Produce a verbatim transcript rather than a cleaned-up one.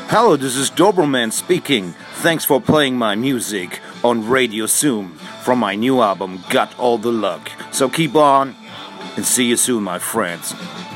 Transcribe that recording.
Hello, this is Doberman speaking. Thanks for playing my music on Radio Zoom from my new album, Got All the Luck. So keep on and see you soon, my friends.